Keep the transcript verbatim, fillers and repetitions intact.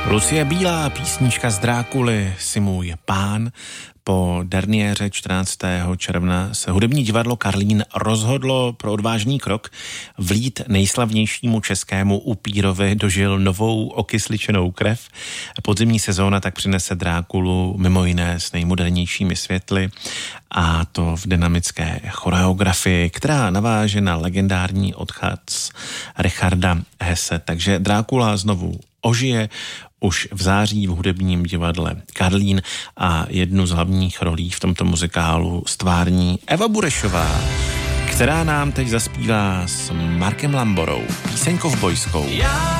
Lucie Bílá, písnička z Drákuly, Si můj pán. Po derniéře čtrnáctého června se hudební divadlo Karlín rozhodlo pro odvážný krok vlít nejslavnějšímu českému upírovi dožil novou okysličenou krev. Podzimní sezóna tak přinese Drákulu mimo jiné s nejmodernějšími světly, a to v dynamické choreografii, která naváže na legendární odchod Richarda Hesse. Takže Drákula znovu ožije už v září v hudebním divadle Karlín a jednu z hlavních rolí v tomto muzikálu stvární Eva Burešová, která nám teď zaspívá s Markem Lamborou píseň kovbojskou.